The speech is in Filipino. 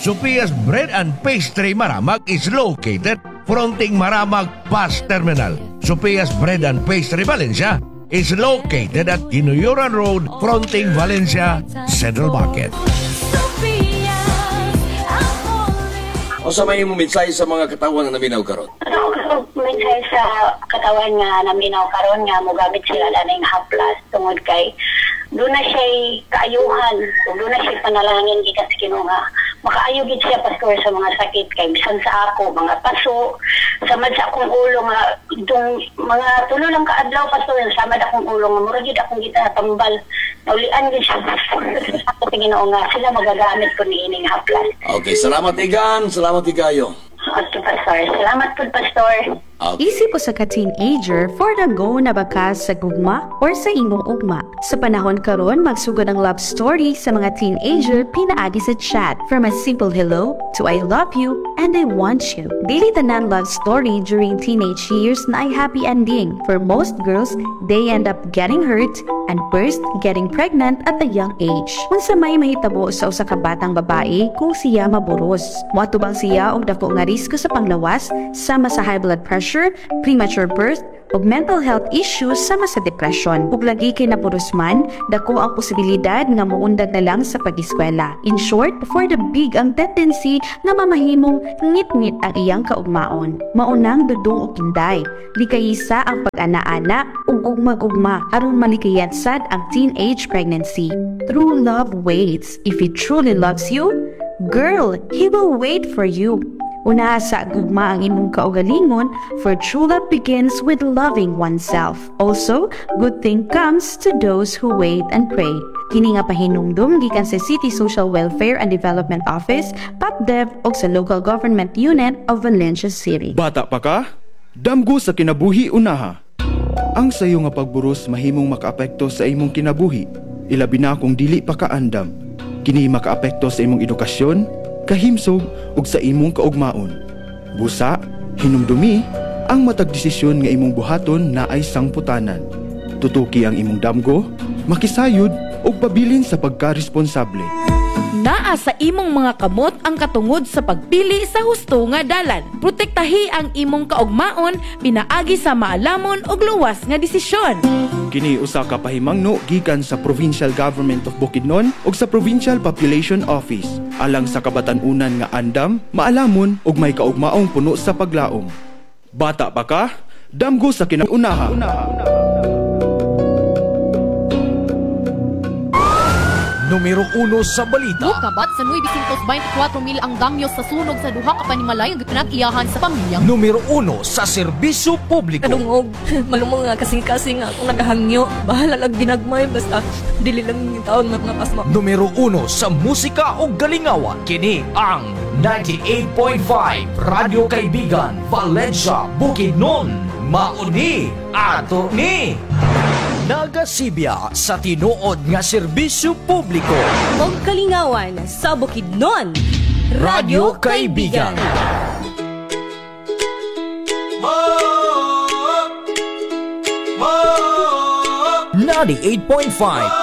Sophia's Bread and Pastry Maramag is located fronting Maramag Bus Terminal. Sophia's Bread and Pastry Valencia is located at Ginuyuran Road fronting Valencia Central Market. O sa may mensahe sa mga katawan na naminaw karon? Mensahe sa katawan nga naminaw karon nga mogamit sila laning haplas tungod kay doon na siya kaayuhan, doon na siya panalangin gikan sa Ginoo nga makaayo gid siya pastor sa mga sakit kay bisan sa ako mga paso samad sa akong ulo nga itong mga tulo lang kaadlaw pastor samad akong ulo nga mura gid akong gitatambal naulian gid siya sa Ginoo nga sila magagamit ko niining haplas. Okay, salamat Igan, salamat Igayo. Okay, pastor. Salamat po, pastor. Okay. Easy po sa ka-teenager for the go na bakas sa gugma or sa imong ugma. Sa panahon karon magsugod ang love story sa mga teenager pinaagi sa chat. From a simple hello to I love you and I want you. Dili tanan love story during teenage years na ay happy ending. For most girls, they end up getting hurt and first getting pregnant at a young age. Unsa may mahitabo sa usa ka batang babae kung siya maburos. Moatubang siya og dako nga risiko sa panglawas sama sa high blood pressure, premature birth, ug mental health issues sama sa depression. Ug lagi kay napuros man, dako ang posibilidad nga muundag na lang sa pag-eskwela. In short, for the big ang tendency nga mamahimong ngit-ngit ang iyang kaugmaon. Maunang dudong ug kinday. Likayisa ang pag-ana-ana ug ugma-ugma aron malikayan sad ang teenage pregnancy. True love waits. If he truly loves you, girl, he will wait for you. Una sa gugma ang imong kaugalingon, for true love begins with loving oneself. Also, good thing comes to those who wait and pray. Kini nga pahinumdum gikan sa City Social Welfare and Development Office, PAPDEV ug sa Local Government Unit of Valencia City. Bata pa ka? Damgo sa kinabuhi unaha. Ang sayo nga pagburos mahimong makaapekto sa imong kinabuhi, ilabi na kung dili pa kaandam. Kini makaapekto sa imong edukasyon, kahimsog ug sa imong kaugmaon. Busa, hinumdumi ang matag desisyon nga imong buhaton na ay sangputanan. Tutuki ang imong damgo, makisayod ug pabilin sa pagkaresponsable. Naa sa imong mga kamot ang katungod sa pagpili sa husto nga dalan. Protektahi ang imong kaugmaon pinaagi sa maalamon ug luwas nga desisyon. Kini usa ka pahimangno gikan sa Provincial Government of Bukidnon ug sa Provincial Population Office alang sa kabatan-unan nga andam, maalamon ug may kaugmaong puno sa paglaom. Bata pa ka? Damgo sa kinaunaha. Numero 1 sa balita. Kabat sa 924,000 ang damyos sa sunog sa duha ka panimalay nga pinag-iyahan sa pamilyang. Numero 1 sa serbisyo publiko. Kadungog, malumong nga kasing-kasing nga kung nagahangyo. Bahala lang ginagmay, basta dili lang yung taon mga pasma. Numero 1 sa musika o galingawan. Kini ang 98.5 Radio Kaibigan, Valencia, Bukidnon. Mauni ato ni nagasibya sa tinuod nga serbisyo publiko. Og kalingawan sa Bukidnon. Radio Kaibigan. 98.5